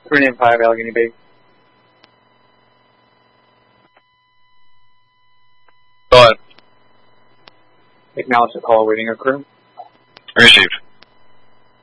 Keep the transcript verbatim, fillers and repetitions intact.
three nine five Allegheny Bay. Go ahead. Acknowledge the call, awaiting a crew. Received.